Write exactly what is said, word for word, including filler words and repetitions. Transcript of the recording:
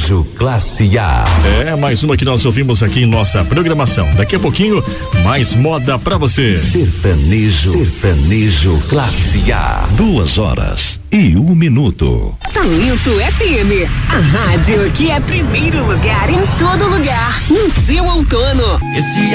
Sertanejo Classe A. É, mais uma que nós ouvimos aqui em nossa programação. Daqui a pouquinho, mais moda pra você. Sertanejo, Sertanejo Classe A. Duas horas e um minuto. Talento F M, a rádio que é primeiro lugar em todo lugar, no seu outono. Esse